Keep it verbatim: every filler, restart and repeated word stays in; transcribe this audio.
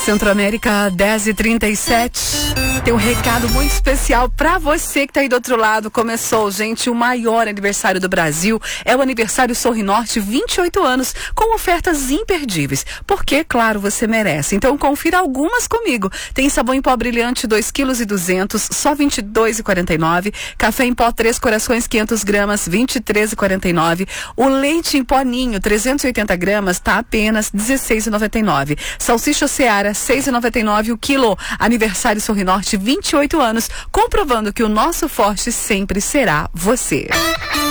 Centro-América, dez e trinta e sete. Tem um recado muito especial pra você que tá aí do outro lado. Começou, gente, o maior aniversário do Brasil. É o aniversário Sorrinorte, vinte e oito anos, com ofertas imperdíveis. Porque, claro, você merece. Então, confira algumas comigo. Tem sabão em pó brilhante, dois quilos e duzentos, só vinte e dois reais e quarenta e nove centavos. Café em pó, três corações, quinhentas gramas, vinte e três reais e quarenta e nove centavos. O leite em pó Ninho, trezentas e oitenta gramas, tá apenas dezesseis reais e noventa e nove centavos. Salsicha Seara, seis reais e noventa e nove centavos o quilo. Aniversário Sorrinorte, vinte e oito anos, comprovando que o nosso forte sempre será você.